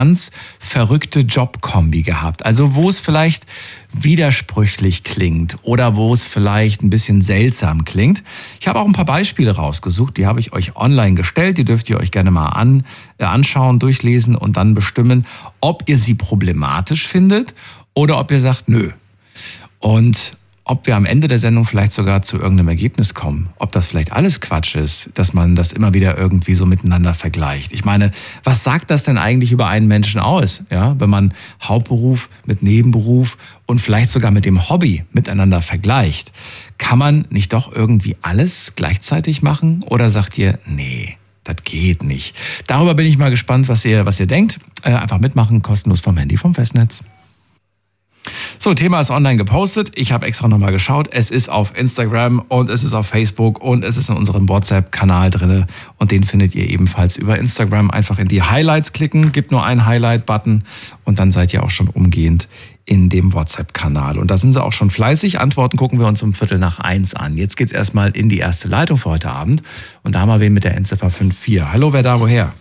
ganz verrückte Jobkombi gehabt? Also wo es vielleicht widersprüchlich klingt oder wo es vielleicht ein bisschen seltsam klingt. Ich habe auch ein paar Beispiele rausgesucht, die habe ich euch online gestellt. Die dürft ihr euch gerne mal anschauen, durchlesen und dann bestimmen, ob ihr sie problematisch findet oder ob ihr sagt, nö. Und ob wir am Ende der Sendung vielleicht sogar zu irgendeinem Ergebnis kommen. Ob das vielleicht alles Quatsch ist, dass man das immer wieder irgendwie so miteinander vergleicht. Ich meine, was sagt das denn eigentlich über einen Menschen aus? Ja, wenn man Hauptberuf mit Nebenberuf und vielleicht sogar mit dem Hobby miteinander vergleicht. Kann man nicht doch irgendwie alles gleichzeitig machen? Oder sagt ihr, nee, das geht nicht? Darüber bin ich mal gespannt, was ihr denkt. Einfach mitmachen, kostenlos vom Handy, vom Festnetz. So, Thema ist online gepostet. Ich habe extra nochmal geschaut. Es ist auf Instagram und es ist auf Facebook und es ist in unserem WhatsApp-Kanal drin. Und den findet ihr ebenfalls über Instagram. Einfach in die Highlights klicken. Gibt nur einen Highlight-Button und dann seid ihr auch schon umgehend in dem WhatsApp-Kanal. Und da sind sie auch schon fleißig. Antworten gucken wir uns um 1:45 an. Jetzt geht's erstmal in die erste Leitung für heute Abend. Und da haben wir wen mit der Endziffer 54. Hallo, wer da, woher?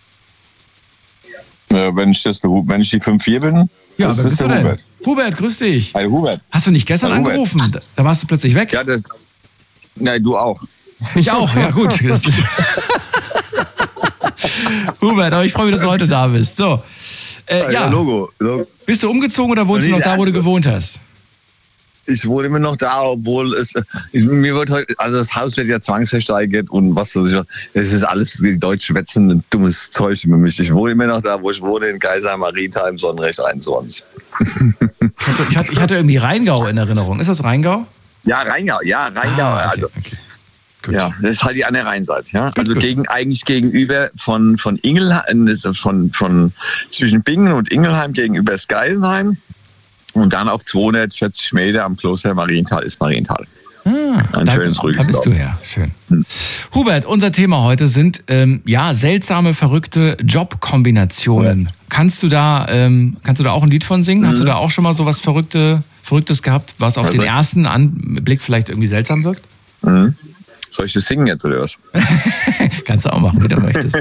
Wenn ich die 54 bin, ja, das ist der Hubert. Hubert, grüß dich. Hi, Hubert. Hast du nicht gestern angerufen? Da warst du plötzlich weg. Ja, nein, du auch. Ich auch, ja gut. Hubert, aber ich freue mich, dass du heute da bist. So, ja. Logo. Bist du umgezogen oder wohnst du noch da, wo du gewohnt hast? Ich wohne immer noch da, obwohl mir wird heute, also das Haus wird ja zwangsversteigert und was weiß ich, es ist alles, die Deutschen wetzen ein dummes Zeug für mich. Ich wohne immer noch da, wo ich wohne, in Geisheim-Marienthal, Sonnenrecht 21. Ich hatte irgendwie Rheingau in Erinnerung. Ist das Rheingau? Ja, Rheingau. Okay. Gut. Ja, das ist halt die andere Rheinseite, ja. Gut, also gut. Eigentlich gegenüber von Ingelheim, zwischen Bingen und Ingelheim gegenüber das Geisenheim. Und dann auf 240 Meter am Kloster Marienthal ist Marienthal. Ein schönes, ruhiges Da bist du her. Schön. Hubert, unser Thema heute sind seltsame, verrückte Jobkombinationen. Ja. Kannst du da auch ein Lied von singen? Hast du da auch schon mal so was Verrücktes gehabt, was auf den ersten Anblick vielleicht irgendwie seltsam wirkt? Mhm. Soll ich das singen jetzt oder was? Kannst du auch machen, wie du möchtest.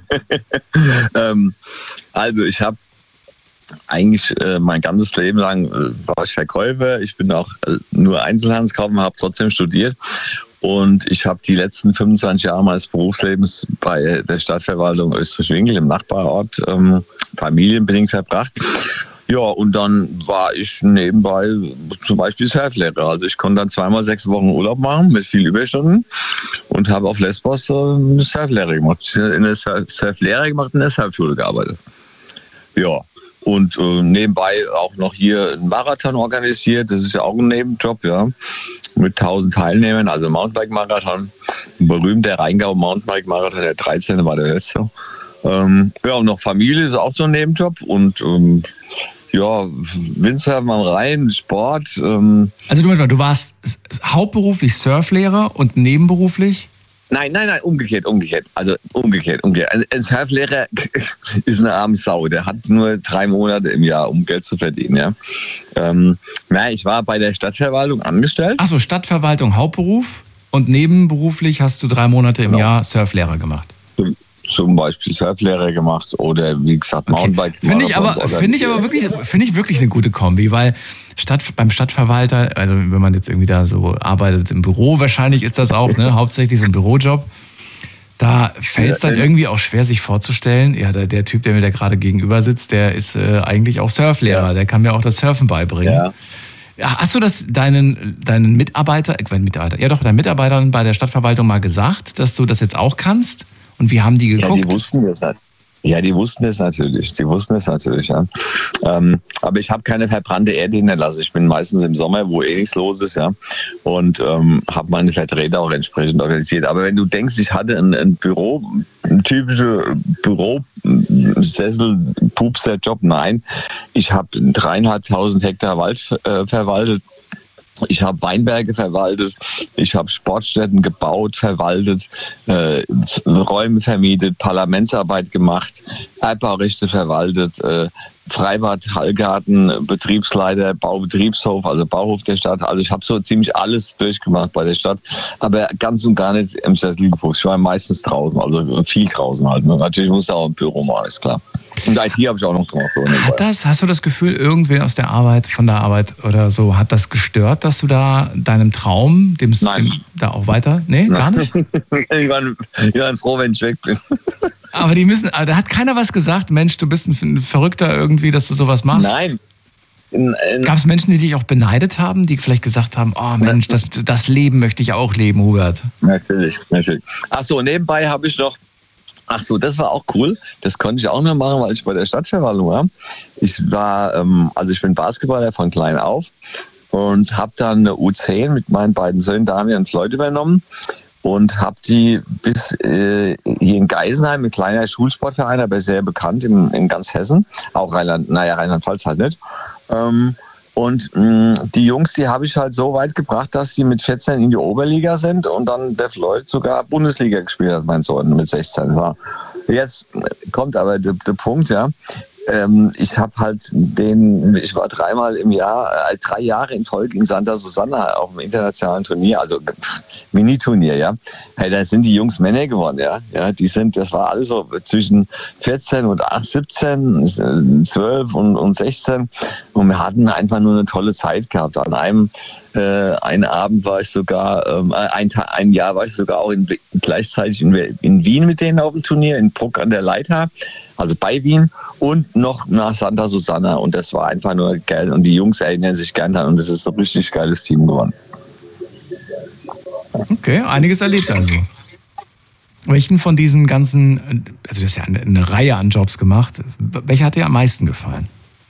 Also ich habe eigentlich mein ganzes Leben lang war ich Verkäufer. Ich bin auch nur Einzelhandelskaufmann, habe trotzdem studiert. Und ich habe die letzten 25 Jahre meines Berufslebens bei der Stadtverwaltung Österreich-Winkel im Nachbarort familienbedingt verbracht. Ja, und dann war ich nebenbei zum Beispiel Surflehrer. Also ich konnte dann 2x6 Wochen Urlaub machen mit viel Überstunden und habe auf Lesbos eine Surflehre gemacht. In der Surflehre gemacht und in der Surfschule gearbeitet. Ja. Und nebenbei auch noch hier einen Marathon organisiert. Das ist ja auch ein Nebenjob, ja. Mit 1000 Teilnehmern, also Mountainbike-Marathon. Ein berühmter Rheingau-Mountainbike-Marathon, der 13. war der letzte. Ja, und noch Familie ist auch so ein Nebenjob. Und Windsurfen am Rhein, Sport. Also du warst hauptberuflich Surflehrer und nebenberuflich? Nein, umgekehrt. Also umgekehrt. Ein Surflehrer ist eine arme Sau. Der hat nur 3 Monate im Jahr, um Geld zu verdienen. Ja. Ich war bei der Stadtverwaltung angestellt. Achso, Stadtverwaltung Hauptberuf und nebenberuflich hast du 3 Monate im Jahr Surflehrer gemacht. Zum Beispiel Surflehrer gemacht oder wie gesagt Mountainbike. Finde ich wirklich eine gute Kombi, weil beim Stadtverwalter, also wenn man jetzt irgendwie da so arbeitet im Büro, wahrscheinlich ist das auch, ne, hauptsächlich so ein Bürojob, da fällt es dann irgendwie auch schwer, sich vorzustellen, ja, der Typ, der mir da gerade gegenüber sitzt, der ist eigentlich auch Surflehrer, der kann mir auch das Surfen beibringen. Ja. Hast du das deinen Mitarbeitern bei der Stadtverwaltung mal gesagt, dass du das jetzt auch kannst? Und wie haben die geguckt? Ja, die wussten das halt. Ja, die wussten es natürlich, ja. Aber ich habe keine verbrannte Erde hinterlassen. Ich bin meistens im Sommer, wo nichts los ist, ja. Und habe meine Vertreter auch entsprechend organisiert. Aber wenn du denkst, ich hatte ein Büro, ein typischer Bürosessel, Pupser-Job, nein. Ich habe 3.500 Hektar Wald verwaltet. Ich habe Weinberge verwaltet, ich habe Sportstätten gebaut, verwaltet, Räume vermietet, Parlamentsarbeit gemacht, Erdbaurechte verwaltet, Freibad, Hallgarten, Betriebsleiter, Baubetriebshof, also Bauhof der Stadt. Also ich habe so ziemlich alles durchgemacht bei der Stadt, aber ganz und gar nicht im Sessel gepupst. Ich war meistens draußen, also viel draußen halt. Ne? Natürlich musste auch im Büro machen, ist klar. Und IT habe ich auch noch gemacht. Hast du das Gefühl, irgendwer aus der Arbeit, von der Arbeit oder so, hat das gestört, dass du da deinem Traum, da auch weiter? Nee, gar nicht? Ich war froh, wenn ich weg bin. Aber da hat keiner was gesagt, Mensch, du bist ein Verrückter irgendwie, dass du sowas machst? Nein. Gab es Menschen, die dich auch beneidet haben, die vielleicht gesagt haben, oh Mensch, das Leben möchte ich auch leben, Hubert? Natürlich. Ach so, nebenbei habe ich noch. Ach so, das war auch cool. Das konnte ich auch noch machen, weil ich bei der Stadtverwaltung war. Ich bin Basketballer von klein auf und habe dann eine U10 mit meinen beiden Söhnen Daniel und Floyd übernommen und habe die bis hier in Geisenheim, ein kleiner Schulsportverein, aber sehr bekannt in ganz Hessen, auch Rheinland-Pfalz halt nicht. Und die Jungs, die habe ich halt so weit gebracht, dass sie mit 14 in die Oberliga sind und dann der Floyd sogar Bundesliga gespielt hat, mein Sohn, mit 16. Ja. Jetzt kommt aber der Punkt, ja. Ich habe halt ich war 3 Jahre in Folge in Santa Susanna auf dem internationalen Turnier, also Mini-Turnier, ja. Hey, da sind die Jungs Männer geworden, ja. Das war alles so zwischen 14 und 17, 12 und 16 und wir hatten einfach nur eine tolle Zeit gehabt. An einen Abend war ich sogar, ein Jahr war ich sogar auch gleichzeitig in Wien mit denen auf dem Turnier, in Bruck an der Leitha, also bei Wien und noch nach Santa Susanna und das war einfach nur geil und die Jungs erinnern sich gern daran und das ist so ein richtig geiles Team geworden. Okay, einiges erlebt also. Welchen von diesen ganzen, also du hast ja eine Reihe an Jobs gemacht, welcher hat dir am meisten gefallen?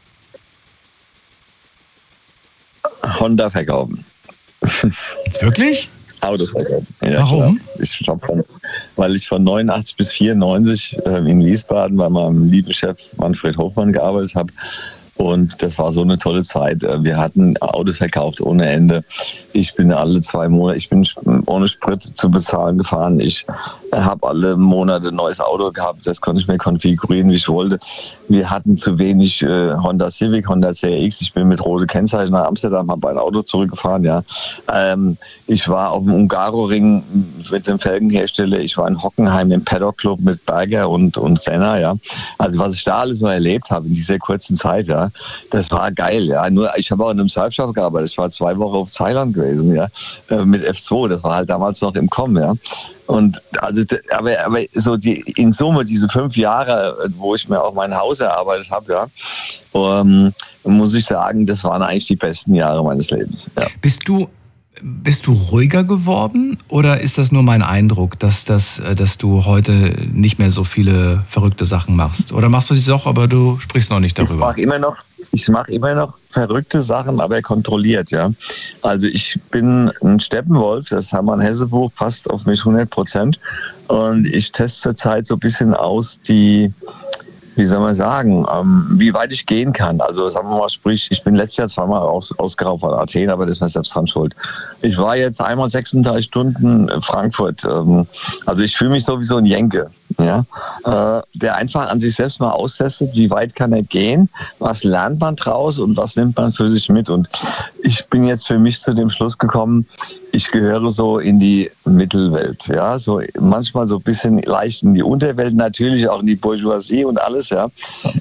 Honda verkaufen. Wirklich? Autos verkaufen. Ja, warum? Weil ich von 89 bis 94 in Wiesbaden bei meinem lieben Chef Manfred Hofmann gearbeitet habe. Und das war so eine tolle Zeit. Wir hatten Autos verkauft ohne Ende. Ich bin alle 2 Monate, ohne Sprit zu bezahlen gefahren. Ich habe alle Monate ein neues Auto gehabt. Das konnte ich mir konfigurieren, wie ich wollte. Wir hatten zu wenig Honda Civic, Honda CRX. Ich bin mit rote Kennzeichen nach Amsterdam, habe ein Auto zurückgefahren. Ja. Ich war auf dem Ungaro-Ring mit dem Felgenhersteller. Ich war in Hockenheim im Paddock Club mit Berger und Senna. Ja. Also was ich da alles mal erlebt habe in dieser kurzen Zeit, ja. Das war geil, ja. Nur ich habe auch in einem Surfshop gearbeitet. Ich war 2 Wochen auf Thailand gewesen, ja, mit F2. Das war halt damals noch im Kommen, ja. Und also, aber so in Summe diese 5 Jahre, wo ich mir auch mein Haus erarbeitet habe, ja, muss ich sagen, das waren eigentlich die besten Jahre meines Lebens. Ja. Bist du ruhiger geworden oder ist das nur mein Eindruck, dass du heute nicht mehr so viele verrückte Sachen machst? Oder machst du sie doch, aber du sprichst noch nicht darüber? Ich mache immer noch verrückte Sachen, aber kontrolliert, ja. Also ich bin ein Steppenwolf, das Hermann Hesse-Buch passt auf mich 100%. Und ich teste zurzeit so ein bisschen aus wie soll man sagen, wie weit ich gehen kann. Also sagen wir mal, sprich, ich bin letztes Jahr 2-mal ausgeraubt von Athen, aber das ist mir selbst dran schuld. Ich war jetzt einmal 36 Stunden in Frankfurt. Also ich fühle mich so wie so ein Jenke, ja, der einfach an sich selbst mal austestet, wie weit kann er gehen, was lernt man draus und was nimmt man für sich mit. Und ich bin jetzt für mich zu dem Schluss gekommen, ich gehöre so in die Mittelwelt, ja, so manchmal so ein bisschen leicht in die Unterwelt, natürlich auch in die Bourgeoisie und alles, ja.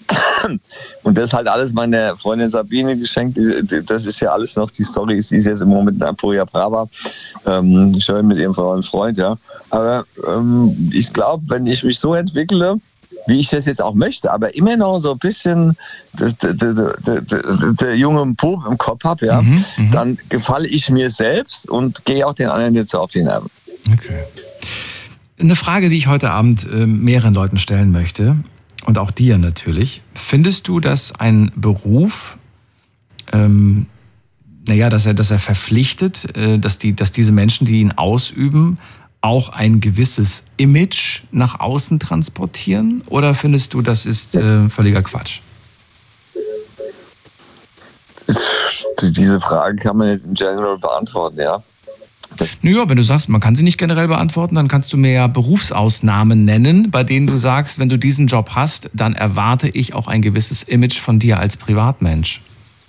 Und das halt alles meiner Freundin Sabine geschenkt. Das ist ja alles noch, die Story ist jetzt im Moment in Aporia Brava, schön mit ihrem Freund, ja. Aber ich glaube, wenn ich mich so entwickle, wie ich das jetzt auch möchte, aber immer noch so ein bisschen der junge Bub im Kopf habe, ja, dann gefalle ich mir selbst und gehe auch den anderen jetzt so auf die Nerven. Okay. Eine Frage, die ich heute Abend mehreren Leuten stellen möchte und auch dir natürlich. Findest du, dass ein Beruf, dass er verpflichtet, dass diese Menschen, die ihn ausüben, auch ein gewisses Image nach außen transportieren? Oder findest du, das ist völliger Quatsch? Diese Frage kann man jetzt in general beantworten, ja. Naja, wenn du sagst, man kann sie nicht generell beantworten, dann kannst du mir ja Berufsausnahmen nennen, bei denen du sagst, wenn du diesen Job hast, dann erwarte ich auch ein gewisses Image von dir als Privatmensch.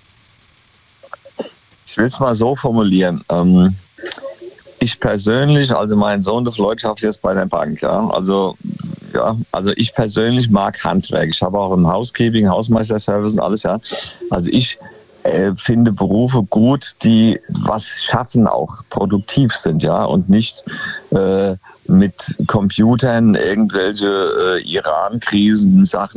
Ich will es mal so formulieren. Ich persönlich, also mein Sohn, der Floyd, schafft jetzt bei der Bank, ja. Also ja, also ich persönlich mag Handwerk. Ich habe auch im Housekeeping, Hausmeisterservice und alles, ja. Also ich finde Berufe gut, die was schaffen, auch produktiv sind, ja, und nicht mit Computern irgendwelche Iran-Krisen, Sachen